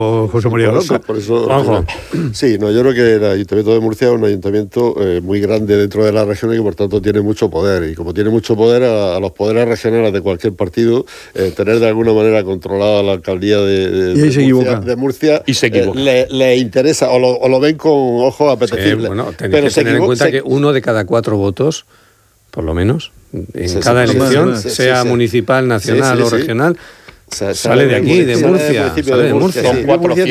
José María Roca. Por eso, sí, no, yo creo que el Ayuntamiento de Murcia es un ayuntamiento muy grande dentro de la región y que por tanto tiene mucho poder. Y como tiene mucho poder, a los poderes regionales de cualquier partido, tener de alguna manera controlada la alcaldía de Murcia y se equivoca. Le interesa o lo ven con ojos apetecibles. Bueno, tenéis que tener en cuenta que 1 de cada 4 votos, por lo menos, en cada elección, sea municipal, nacional o regional, sale de aquí, de Murcia. Sale de Murcia. Son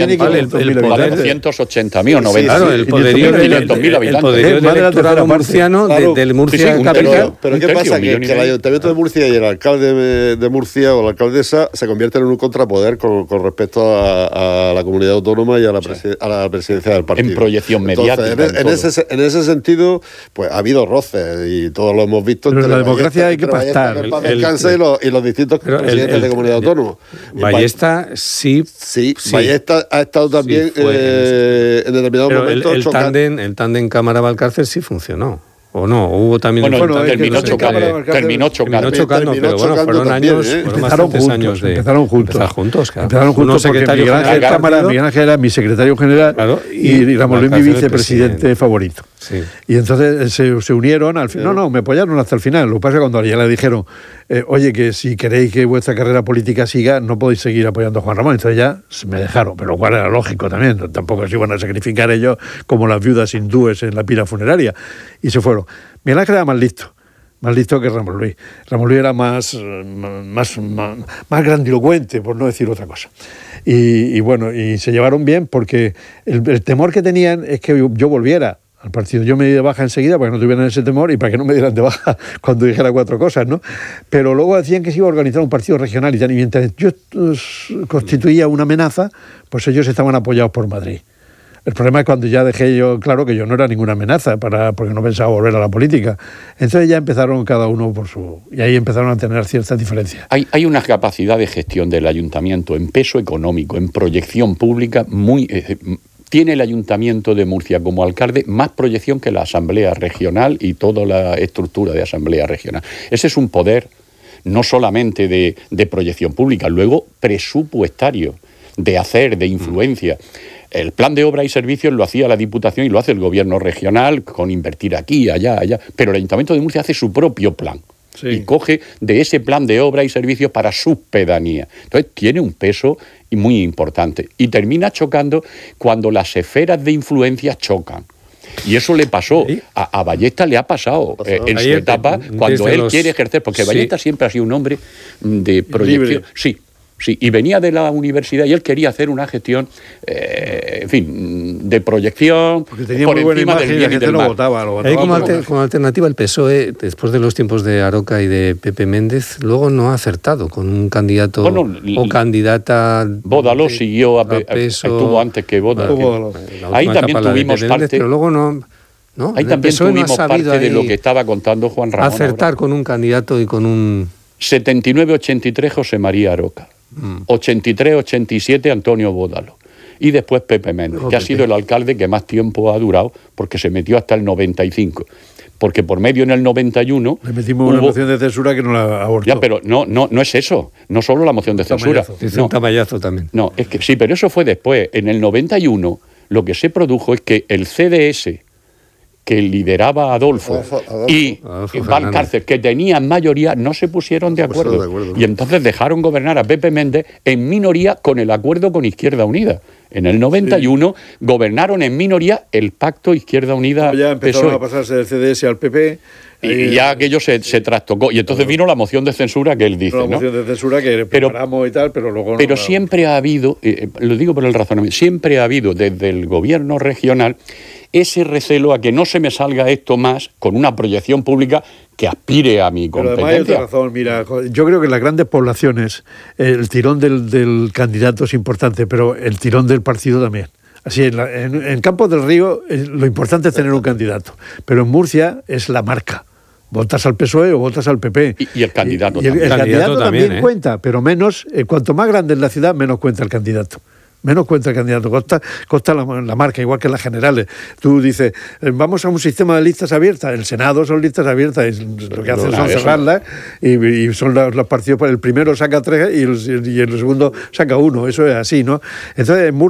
480.000 o 90.000. Claro, el poderío del electorado murciano del Murcia capital. Pero ¿qué pasa? Que el Ayuntamiento de Murcia y el alcalde de Murcia o la alcaldesa se convierten en un contrapoder con respecto a la comunidad autónoma y a la presidencia del partido. En proyección mediática. Entonces, en ese sentido, pues ha habido roces y todos lo hemos visto. Pero en la democracia hay que pactar. Y los distintos presidentes de comunidad autónoma. Ballesta sí. Ballesta ha estado también en determinados momentos el tándem Cámara-Valcárcel sí funcionó. ¿O no? Hubo también... terminó chocando, pero bueno, fueron años... Empezaron juntos. Claro. Empezaron juntos porque Miguel Ángel Cámara, Miguel Ángel era mi secretario general, claro, y Ramón Luis mi vicepresidente favorito. Sí. Y entonces se unieron al final. No, me apoyaron hasta el final. Lo que pasa es que cuando ya le dijeron, oye, que si queréis que vuestra carrera política siga, no podéis seguir apoyando a Juan Ramón. Entonces ya me dejaron, pero lo cual era lógico también. Tampoco se iban a sacrificar ellos como las viudas hindúes en la pira funeraria. Y se fueron. Miguel Ángel era más listo que Ramón Luis. Ramón Luis era más grandilocuente, por no decir otra cosa. Y bueno, y se llevaron bien porque el temor que tenían es que yo volviera al partido. Yo me di de baja enseguida para que no tuvieran ese temor y para que no me dieran de baja cuando dijera 4 cosas, ¿no? Pero luego decían que se iba a organizar un partido regional y tal. Y mientras yo constituía una amenaza, pues ellos estaban apoyados por Madrid. El problema es cuando ya dejé yo claro que yo no era ninguna amenaza porque no pensaba volver a la política. Entonces ya empezaron cada uno por su... Y ahí empezaron a tener ciertas diferencias. Hay una capacidad de gestión del ayuntamiento en peso económico, en proyección pública muy... Tiene el Ayuntamiento de Murcia como alcalde más proyección que la Asamblea Regional y toda la estructura de Asamblea Regional. Ese es un poder no solamente de proyección pública, luego presupuestario, de hacer, de influencia. El plan de obra y servicios lo hacía la Diputación y lo hace el Gobierno regional con invertir aquí, allá. Pero el Ayuntamiento de Murcia hace su propio plan. Sí. Y coge de ese plan de obra y servicios para sus pedanías. Entonces tiene un peso muy importante. Y termina chocando cuando las esferas de influencia chocan. Y eso le pasó, a Ballesta le ha pasado en su etapa, cuando él quiere ejercer, porque Ballesta siempre ha sido un hombre de proyección. Libre. Sí, y venía de la universidad y él quería hacer una gestión, en fin, de proyección por encima del bien y del mal. Ahí como alternativa el PSOE, después de los tiempos de Aroca y de Pepe Méndez, luego no ha acertado con un candidato o candidata... Bódalo siguió, estuvo antes que Bódalo. Ahí también tuvimos parte... Pero luego no... Ahí también tuvimos parte de lo que estaba contando Juan Ramón. Acertar con un candidato y con un... 79-83 José María Aroca. 83-87 Antonio Bódalo y después Pepe Méndez, que ha sido el alcalde que más tiempo ha durado porque se metió hasta el 95, porque por medio en el 91 le metimos una moción de censura que no la abortó. Ya, pero no es eso, no solo la moción de censura. Un tamallazo también. No, es que sí, pero eso fue después. En el 91 lo que se produjo es que el CDS que lideraba Adolfo y Valcárcel, que tenían mayoría, no se pusieron de acuerdo. Y entonces dejaron gobernar a Pepe Méndez en minoría con el acuerdo con Izquierda Unida. En el 91 gobernaron en minoría el pacto Izquierda Unida. Ya empezaron a pasarse del CDS al PP. Y ya aquello se trastocó. Y entonces vino la moción de censura que él dice. La moción de censura que preparamos y tal, pero luego no. Pero siempre ha habido, lo digo por el razonamiento, siempre ha habido desde el gobierno regional ese recelo a que no se me salga esto más con una proyección pública que aspire a mi competencia. Pero además hay otra razón, mira, yo creo que en las grandes poblaciones el tirón del candidato es importante, pero el tirón del partido también. Así, en Campos del Río lo importante es tener un candidato, pero en Murcia es la marca. Votas al PSOE o votas al PP. Y el candidato también. El candidato también cuenta, pero menos, cuanto más grande es la ciudad, menos cuenta el candidato. menos cuenta el candidato, consta la marca, igual que en las generales. Tú dices, vamos a un sistema de listas abiertas, el Senado son listas abiertas, y lo que hacen son cerrarlas, y son los partidos, el primero saca 3 y el segundo saca 1, eso es así, ¿no? Entonces,